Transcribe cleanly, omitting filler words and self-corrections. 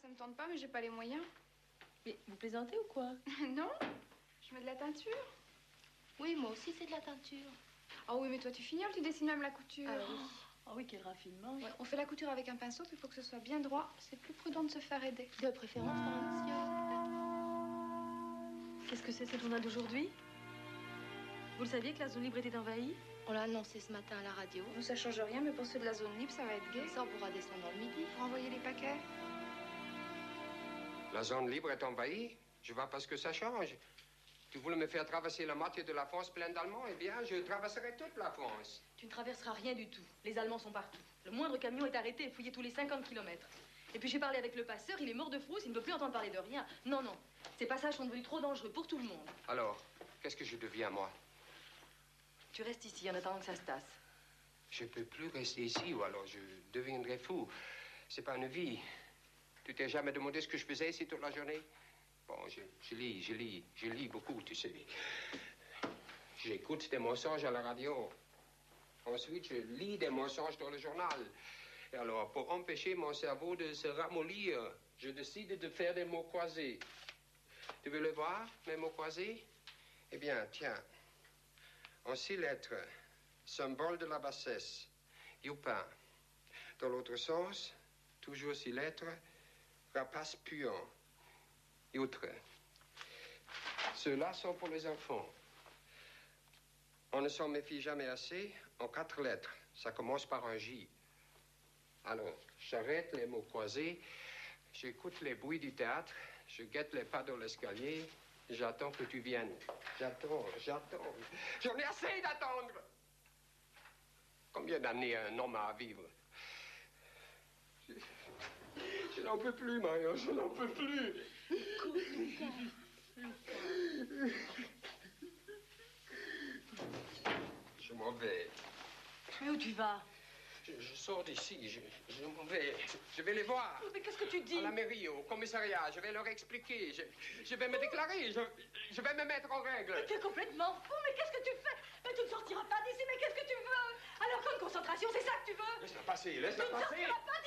ça me tente pas, mais j'ai pas les moyens. Mais vous plaisantez ou quoi? Non, je mets de la teinture. Oui, moi aussi, c'est de la teinture. Ah oui, mais toi, tu fignoles, tu dessines même la couture. Ah oui. Ah oui, quel raffinement. Ouais, on fait la couture avec un pinceau, puis il faut que ce soit bien droit. C'est plus prudent de se faire aider. De préférence par un monsieur. Qu'est-ce que c'est, ce journal d'aujourd'hui? Vous le saviez que la zone libre était envahie? On l'a annoncé ce matin à la radio. Nous, ça change rien, mais pour ceux de la zone libre, ça va être gai. Comme ça, on pourra descendre dans le midi. Pour envoyer les paquets. La zone libre est envahie? Je vois pas ce que ça change. Tu voulais me faire traverser la moitié de la France pleine d'Allemands? Eh bien, je traverserai toute la France. Tu ne traverseras rien du tout. Les Allemands sont partout. Le moindre camion est arrêté et fouillé tous les 50 km. Et puis j'ai parlé avec le passeur, il est mort de frousse, il ne veut plus entendre parler de rien. Non, non. Ces passages sont devenus trop dangereux pour tout le monde. Alors, qu'est-ce que je deviens, moi? Tu restes ici en attendant que ça se tasse. Je peux plus rester ici, ou alors je deviendrai fou. C'est pas une vie. Tu t'es jamais demandé ce que je faisais ici toute la journée? Bon, je lis beaucoup, tu sais. J'écoute des mensonges à la radio. Ensuite, je lis des mensonges dans le journal. Et alors, pour empêcher mon cerveau de se ramollir, je décide de faire des mots croisés. Tu veux le voir, mes mots croisés? Eh bien, tiens. En 6 lettres, symbole de la bassesse, youpin. Dans l'autre sens, toujours 6 lettres, rapace puant, youtre. Ceux-là sont pour les enfants. On ne s'en méfie jamais assez. En 4 lettres, ça commence par un J. Alors, j'arrête les mots croisés, j'écoute les bruits du théâtre, je guette les pas dans l'escalier, j'attends que tu viennes. J'attends. J'en ai assez d'attendre. Combien d'années un homme a à vivre? Je n'en peux plus, Marion, je n'en peux plus. Je m'en vais. Mais où tu vas? Je sors d'ici, je m'en vais. Je vais les voir. Mais qu'est-ce que tu dis? À la mairie, au commissariat, je vais leur expliquer. Je vais me déclarer, je vais me mettre en règle. Mais t'es complètement fou, mais qu'est-ce que tu fais? Mais tu ne sortiras pas d'ici, mais qu'est-ce que tu veux? Alors, comme concentration, c'est ça que tu veux? Laisse-la passer, laisse-la Tu ne passer. sortiras pas